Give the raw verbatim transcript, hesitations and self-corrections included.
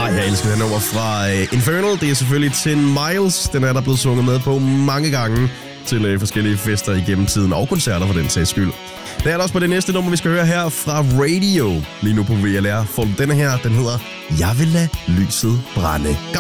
Ej, jeg elsker det nummer fra uh, Infernal. Det er selvfølgelig ti Miles. Den er der blevet sunget med på mange gange til uh, forskellige fester igennem tiden, og koncerter for den sags skyld. Det er der også på det næste nummer, vi skal høre her fra Radio. Lige nu på V L R får du denne her. Den hedder Jeg vil lade lyset brænde. Kom.